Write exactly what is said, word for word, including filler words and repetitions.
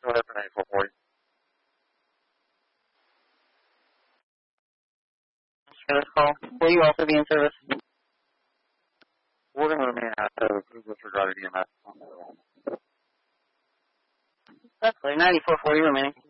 Go ahead for ninety-four forty. Service call. Will you also be in service? We're going to remain at service. Please disregard E M S. That's clear. ninety-four forty remaining.